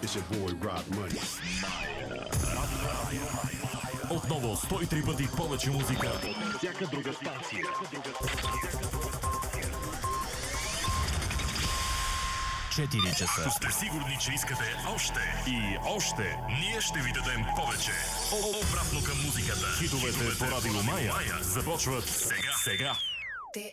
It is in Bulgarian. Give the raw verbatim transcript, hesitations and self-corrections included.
It's your boy Rock Money. Отново сто и три пъти повече музика. Всяка друга станция. четири часа. Ако сте сигурни, че искате още и още, ние ще ви дадем повече. Обратно към музиката. Хитовете по Радио Мая започват сега. сега.